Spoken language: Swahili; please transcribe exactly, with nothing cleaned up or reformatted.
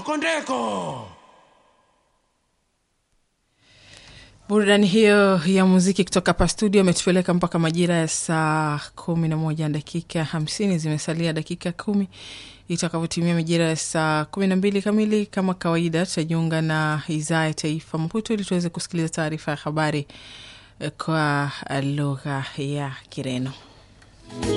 Kondeko. Burudani hiyo ya muziki kutoka hapa studio umetupeleka mpaka majira ya saa kumi na moja dakika hamsini. Zimesalia dakika kumi itakapotimia majira ya saa kumi na mbili kamili. Kama kawaida tutajiunga na idhaa ya taifa Maputo ili tuweze kusikiliza taarifa ya habari kwa lugha ya Kireno.